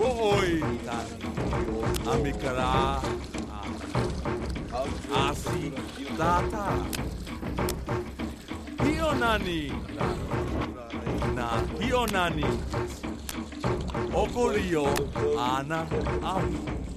Oi, amikara, asi, tata, hionani, na hionani, okorio, ana, amu.